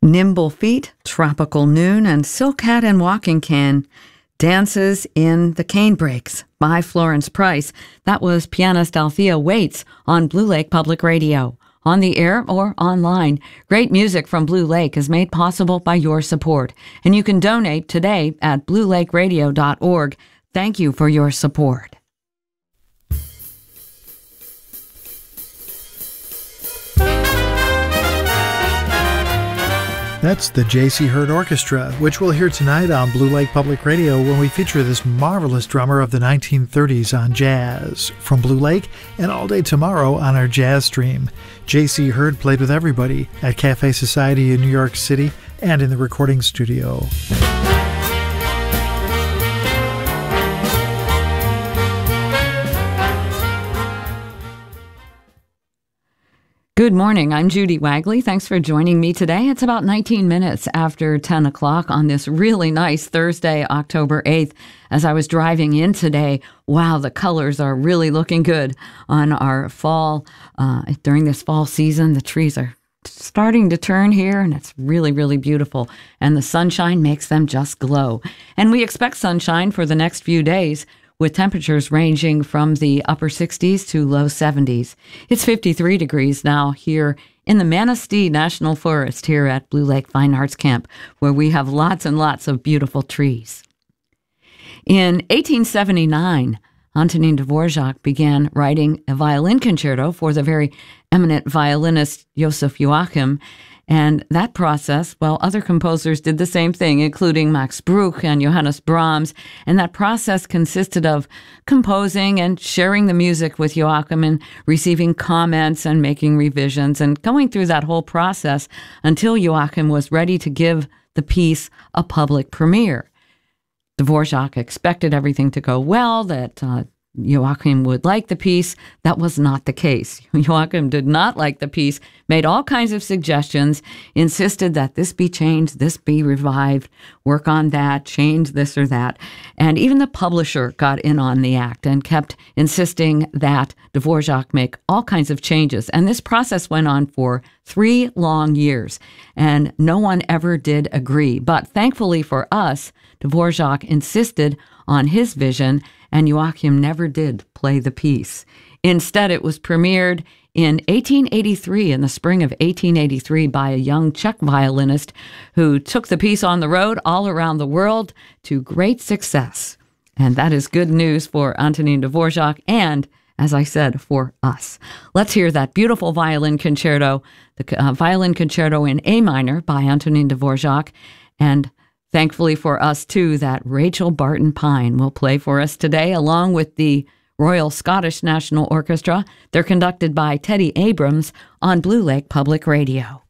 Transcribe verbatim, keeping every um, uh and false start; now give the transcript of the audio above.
Nimble Feet, Tropical Noon, and Silk Hat and Walking Can. Dances in the Cane Breaks by Florence Price. That was pianist Althea Waits on Blue Lake Public Radio. On the air or online, great music from Blue Lake is made possible by your support. And you can donate today at blue lake radio dot org. Thank you for your support. That's the J C Hurd Orchestra, which we'll hear tonight on Blue Lake Public Radio when we feature this marvelous drummer of the nineteen thirties on jazz. From Blue Lake and all day tomorrow on our jazz stream. J C Hurd played with everybody at Cafe Society in New York City and in the recording studio. Good morning. I'm Judy Wagley. Thanks for joining me today. It's about nineteen minutes after ten o'clock on this really nice Thursday, October eighth. As I was driving in today, wow, the colors are really looking good on our fall. Uh, during this fall season, the trees are starting to turn here, and it's really, really beautiful. And the sunshine makes them just glow. And we expect sunshine for the next few days, with temperatures ranging from the upper sixties to low seventies. It's fifty-three degrees now here in the Manistee National Forest here at Blue Lake Fine Arts Camp, where we have lots and lots of beautiful trees. In eighteen seventy-nine, Antonin Dvorak began writing a violin concerto for the very eminent violinist Joseph Joachim. And that process, well, other composers did the same thing, including Max Bruch and Johannes Brahms. And that process consisted of composing and sharing the music with Joachim and receiving comments and making revisions and going through that whole process until Joachim was ready to give the piece a public premiere. Dvorak expected everything to go well, that uh, Joachim would like the piece. That was not the case. Joachim did not like the piece, made all kinds of suggestions, insisted that this be changed, this be revived, work on that, change this or that. And even the publisher got in on the act and kept insisting that Dvorak make all kinds of changes. And this process went on for three long years, and no one ever did agree. But thankfully for us, Dvorak insisted on his vision, and Joachim never did play the piece. Instead, it was premiered in eighteen eighty-three, in the spring of eighteen eighty-three, by a young Czech violinist who took the piece on the road all around the world to great success. And that is good news for Antonin Dvorak and, as I said, for us. Let's hear that beautiful violin concerto, the uh, violin concerto in A minor by Antonin Dvorak, and thankfully for us, too, that Rachel Barton Pine will play for us today, along with the Royal Scottish National Orchestra. They're conducted by Teddy Abrams on Blue Lake Public Radio.